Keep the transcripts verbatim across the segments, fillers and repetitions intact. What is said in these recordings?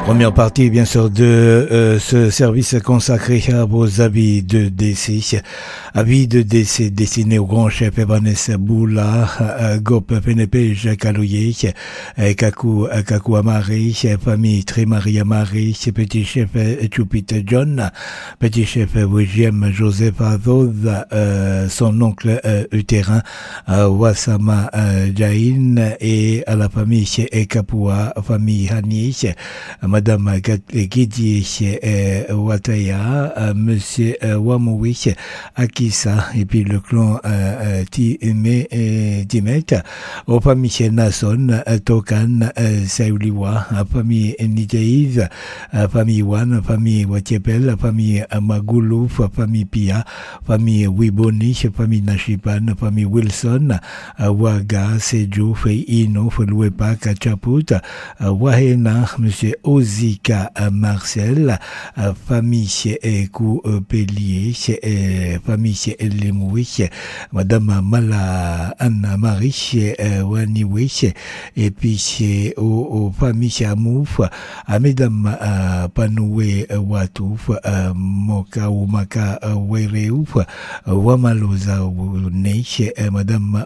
Première partie, bien sûr, de euh, ce service consacré à vos avis de décès. Avis de décès destinés au grand chef Evanès Boula, Gop Penepe Jacques Aloye, Kaku Kaku Amari, famille Trémarie Amari, petit chef Chupit John, petit chef William Joseph Azoz, euh, son oncle euh, utérin Wassama euh, Jain, et à la famille Kapua, famille Hani, Madame Gidi euh, Wataya, euh, Monsieur euh, Wamoui, Akissa, et puis le clan euh, Time et Dimet, aux familles Nason, Tokan, Saouliwa, famille Nideiz, famille Wan, famille Watiepel, famille Magoulouf, famille Pia, famille Wiboni, famille Nashipan, famille Wilson, Waga, Sejouf, Ino, Louepa, Kachaput, Wahena, Monsieur Ozika Marcel, famille Kou Pellier, famille Lemoui, Madame Mala Anna Marie Waniwi, et puis aux familles Amouf, à Mesdames Panoué Watouf, Moka ou Maka Wereouf, Wamaloza Neich, Madame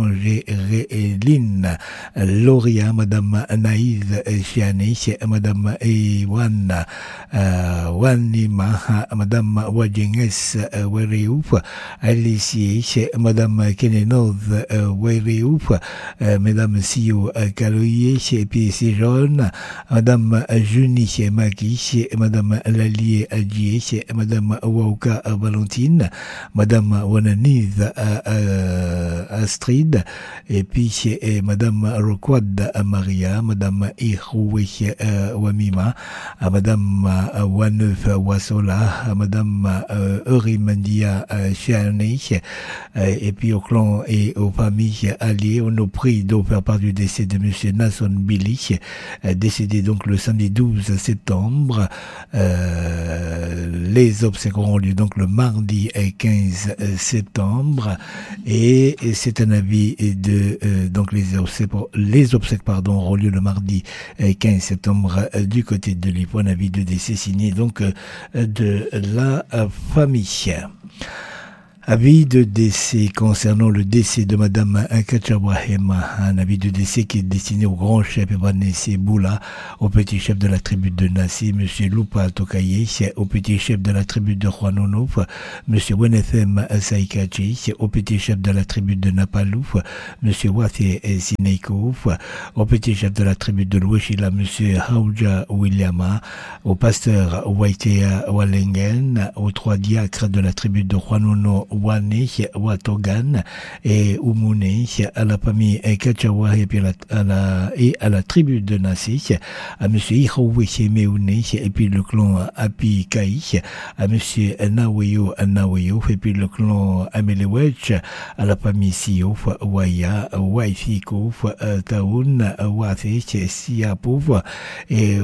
Angéline Loria, Madame Naïs Chianich, Madame Ewan uh, Wanima, Madame Wajenges uh, Wereouf, Alicie, Madame Kenenoz uh, Wereouf, uh, Madame Sio uh, Kaloye, et puis Sijon, Madame Junie Maki, Madame Lalie Adjie, Madame Wauka Valentine, Madame Wananiz uh, uh, Astrid, et puis et Madame Roquad Maria, Madame Iroué uh, Wamima, à Madame uh, Waneuf Wasola, à Madame uh, Eurimandia uh, Chiani, uh, et puis au clan et aux familles alliées. On nous prie de faire part du décès de Monsieur Nasson Billy, uh, décédé donc le samedi douze septembre. Euh, les obsèques auront lieu donc le mardi quinze septembre, et, et c'est un avis de euh, donc les obsèques, les obsèques pardon auront lieu le mardi quinze septembre euh, du côté de Lyon. Un avis de décès signé donc euh, de la euh, famille. Avis de décès concernant le décès de Madame Kachawahema, un avis de décès qui est destiné au grand chef Evanès Boula, au petit chef de la tribu de Nassi, Monsieur Lupa Tokaye, au petit chef de la tribu de Juanonouf, Monsieur Wenethem Saikachi, au petit chef de la tribu de Napalouf, Monsieur Wathé Sineikouf, au petit chef de la tribu de Louechila, Monsieur Hauja Williama, au pasteur Waitea Walengen, aux trois diacres de la tribu de Juanono Wane, Watogan et Umune, à la famille Kachawa et, puis à la, à la, et à la tribu de Nassi, à M. Ihowe Meune, et puis le clan Api Kai, à M. Naweyo Naweyo, et puis le clan Amelewech, à la famille Siouf, Waya, Waifikouf, Taoun, Wathé, Siapouf, et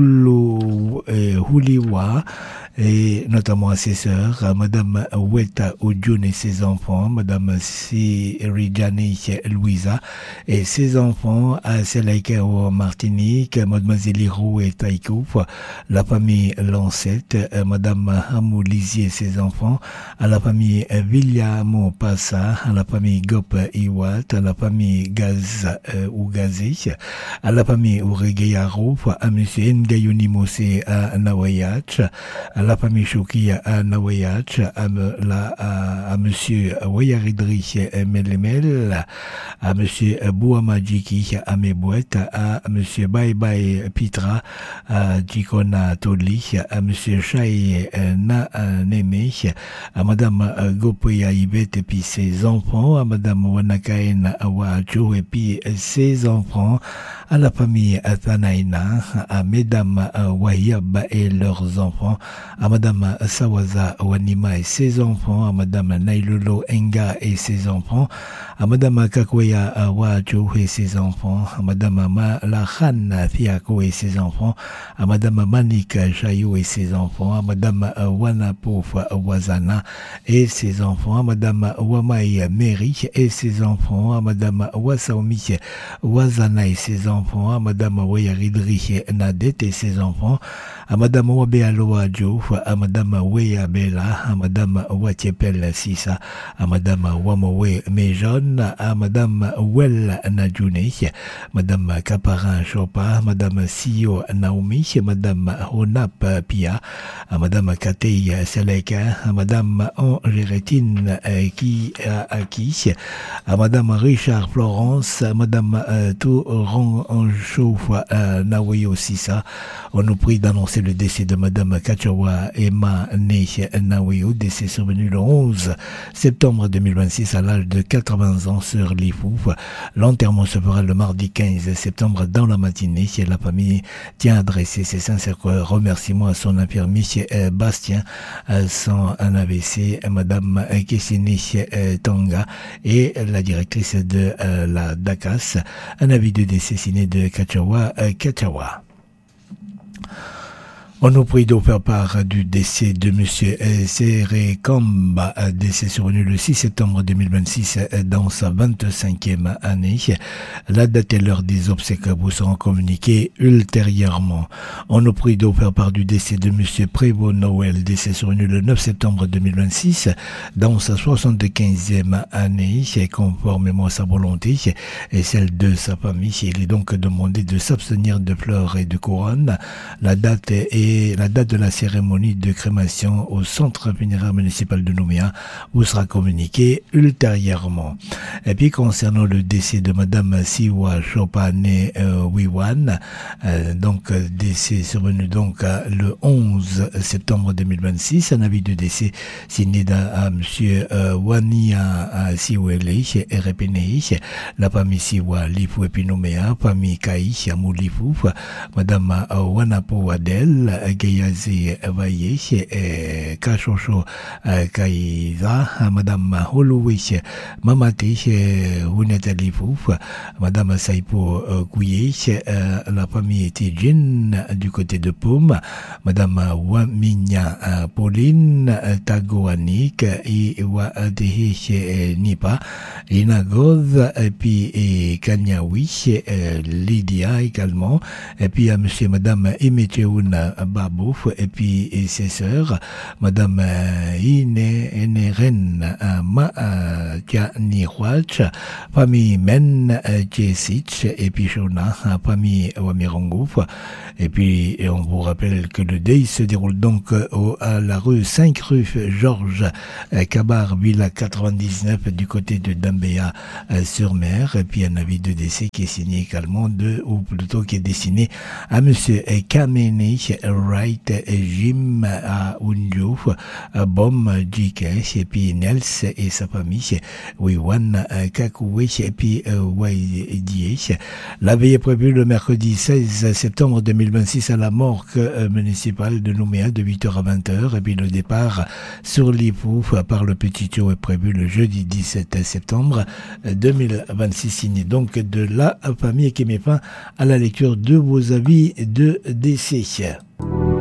Hulu, Huliwa, et notamment à ses sœurs, à Madame Weta Ojun et ses enfants, Madame Sirijani Louisa et ses enfants, à Selaika au Martinique, Mademoiselle Hiro et Taïkouf, la famille Lancette, Madame Hamou Lizier et ses enfants, à la famille Villamo Passa, à la famille Gop Iwat, à la famille Gaz euh, ou Gazé, à la famille Ouregeyaro, à Monsieur Ngayuni Mose à Nawayach, à la famille Chouki à Nawayach, à, la, à, à Monsieur Wayaridri Melemel, à Monsieur Bouamadjiki à Mebouet, à Monsieur Bye Bye Pitra à Djikona Toli, à Monsieur Chai Na Neme, à Madame Gopoya Ibet et puis ses enfants, à Madame Wanakaen Awacho et puis ses enfants, à la famille Athanaina, à Mesdames Wayab et leurs enfants, à Madame Sawaza Wanima et ses enfants, à Madame Nailolo Enga et ses enfants, à Madame Kakwaya Wajo et ses enfants, à Madame Malachan Thiako et ses enfants, à Madame Manik Chayo et ses enfants, à Madame Wanapof Wazana et ses enfants, à Madame Wamai Meri et ses enfants, à Madame Wasaomi Wazana et ses enfants, enfants, à Madame Weyaridri Nadet et ses enfants, à Madame Wabealoa Diouf, à Madame Weya Bella, à Madame Watiepel Sissa, à Madame Wamowe Mejon, à Madame Wel Nadjoune, Madame Caparin Chopa, Madame Sio Naomi, Madame Honap Pia, à Madame Katei Seleka, à Madame Angéretine qui a acquis, à Madame Richard Florence, à Madame euh, Touran Chouf euh, Nawayo Sissa. On nous prie d'annoncer le décès de Madame Kachawa Emma Ney Nawayo, décès survenu le onze septembre deux mille vingt-six à l'âge de quatre-vingts ans sur l'Ifouf. L'enterrement se fera le mardi quinze septembre dans la matinée. La famille tient à adresser ses sincères remerciements à son infirmier Bastien, son A V C, Madame Kessini Tonga et la directrice de la D A C A S. Un avis de décès signé de Kachawa Kachawa. On nous prie de faire part du décès de Monsieur Seré Kamba, décès survenu le six septembre deux mille vingt-six dans sa vingt-cinquième année. La date et l'heure des obsèques vous seront communiquées ultérieurement. On nous prie de faire part du décès de Monsieur Prévost Noël, décès survenu le neuf septembre deux mille vingt-six dans sa soixante-quinzième année, conformément à sa volonté et celle de sa famille. Il est donc demandé de s'abstenir de fleurs et de couronnes. La date est la date de la cérémonie de crémation au centre funéraire municipal de Nouméa vous sera communiquée ultérieurement. Et puis concernant le décès de Madame Siwa Chopane euh, Wiwan, euh, donc décès survenu donc euh, le onze septembre deux mille vingt-six, un avis de décès signé à Monsieur euh, Wania Siwele et Repenei, la famille Siwa Lifu et puis Nouméa, famille Kai Amou Lifu, Madame euh, Wanapo Wadel, Gayazi Vaye, Kachocho Kaiza, Madame Holouish, Mamate, Huneta Lifouf, Madame Saipo Kouye, la famille Tijin du côté de Paume, Madame Waminya Pauline, Tagoanik, Iwadehe Nipa, Inagoz, et puis Kanyawi, Lydia également, et puis à Monsieur et Madame Emecheouna Babouf, et puis et ses sœurs, Madame Ine Eneren Ma Tianihwach, famille Men Jesich, et puis Shona, famille Wamirongouf. Et puis et on vous rappelle que le deuil se déroule donc au, à la rue cinq rue Georges Cabar, Villa quatre-vingt-dix-neuf du côté de Dambéa sur mer. Et puis un avis de décès qui est signé également de, ou plutôt qui est destiné à Monsieur Kamene Wright, Jim à Unjo, Bom J K, et puis Nels et sa famille, Wiwan Kakoué, et puis Waidie. La veille est prévue le mercredi seize septembre deux mille vingt-six à la morgue municipale de Nouméa de huit heures à vingt heures, et puis le départ sur l'Ipouf par le Petit Thio est prévu le jeudi dix-sept septembre deux mille vingt-six, signé donc de la famille qui met fin à la lecture de vos avis de décès.